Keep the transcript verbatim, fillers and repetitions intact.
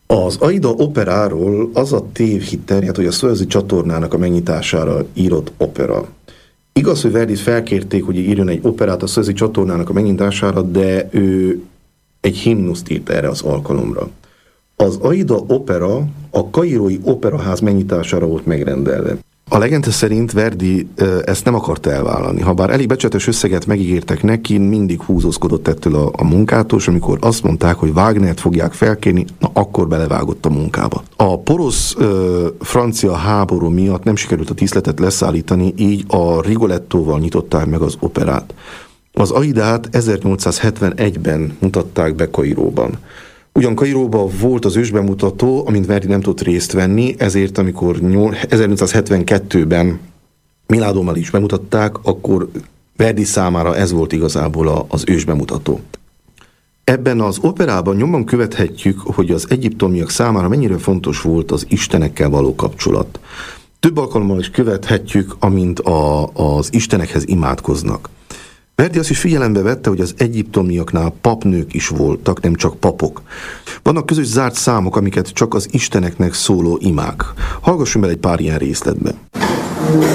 Az Aida operáról az a tévhit terjed, hogy a Suezi csatornának a megnyitására írott opera. Igaz, hogy Verdit felkérték, hogy írjon egy operát a Suezi csatornának a megnyitására, de ő egy himnuszt írt erre az alkalomra. Az Aida opera a kairói operaház megnyitására volt megrendelve. A legenda szerint Verdi ezt nem akarta elvállalni. Habár elég becsetes összeget megígértek neki, mindig húzózkodott ettől a, a munkától, és amikor azt mondták, hogy Wagnert fogják felkérni, na akkor belevágott a munkába. A porosz-francia háború miatt nem sikerült a díszletet leszállítani, így a Rigolettóval nyitották meg az operát. Az Aidát ezernyolcszázhetvenegyben mutatták be Kairóban. Ugyan Kairóban volt az ősbemutató, amint Verdi nem tudott részt venni, ezért amikor ezernyolcszázhetvenkettőben Milánóban is bemutatták, akkor Verdi számára ez volt igazából az ősbemutató. Ebben az operában nyomon követhetjük, hogy az egyiptomiak számára mennyire fontos volt az istenekkel való kapcsolat. Több alkalommal is követhetjük, amint a, az istenekhez imádkoznak. Verdi azt is figyelembe vette, hogy az egyiptomiaknál papnők is voltak, nem csak papok. Vannak közös zárt számok, amiket csak az isteneknek szóló imák. Hallgassunk bele egy pár ilyen részletbe.